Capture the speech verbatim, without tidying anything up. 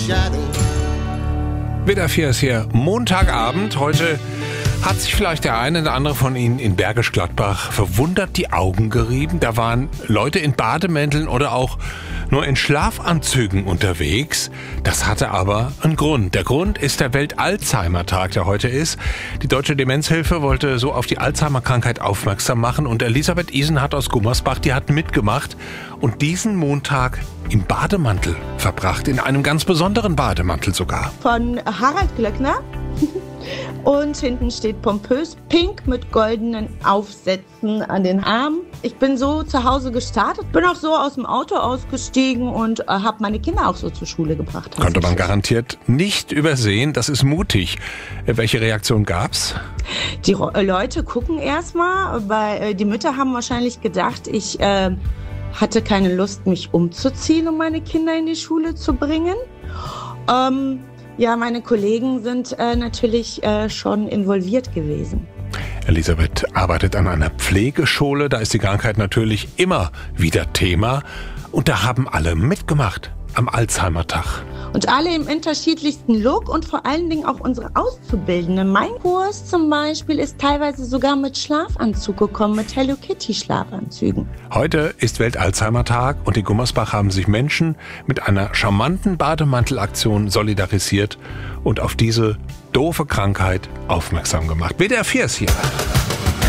W D R vier ist hier Montagabend. Heute hat sich vielleicht der eine oder andere von Ihnen in Bergisch Gladbach verwundert die Augen gerieben. Da waren Leute in Bademänteln oder auch nur in Schlafanzügen unterwegs. Das hatte aber einen Grund. Der Grund ist der Welt-Alzheimer-Tag, der heute ist. Die Deutsche Demenzhilfe wollte so auf die Alzheimer-Krankheit aufmerksam machen. Und Elisabeth Isenhardt aus Gummersbach, die hat mitgemacht und diesen Montag im Bademantel verbracht. In einem ganz besonderen Bademantel sogar. Von Harald Glöckner. Und hinten steht pompös pink mit goldenen Aufsätzen an den Armen. Ich bin so zu Hause gestartet, bin auch so aus dem Auto ausgestiegen und äh, habe meine Kinder auch so zur Schule gebracht. Konnte man garantiert nicht übersehen. Das ist mutig. Welche Reaktion gab's? Die äh, Leute gucken erstmal, weil äh, die Mütter haben wahrscheinlich gedacht, ich äh, hatte keine Lust, mich umzuziehen, um meine Kinder in die Schule zu bringen. Ähm, Ja, meine Kollegen sind äh, natürlich äh, schon involviert gewesen. Elisabeth arbeitet an einer Pflegeschule. Da ist die Krankheit natürlich immer wieder Thema. Und da haben alle mitgemacht am Alzheimer-Tag. Und alle im unterschiedlichsten Look und vor allen Dingen auch unsere Auszubildenden. Mein Kurs zum Beispiel ist teilweise sogar mit Schlafanzug gekommen, mit Hello Kitty Schlafanzügen. Heute ist Welt-Alzheimer-Tag und in Gummersbach haben sich Menschen mit einer charmanten Bademantelaktion solidarisiert und auf diese doofe Krankheit aufmerksam gemacht. W D R vier ist hier.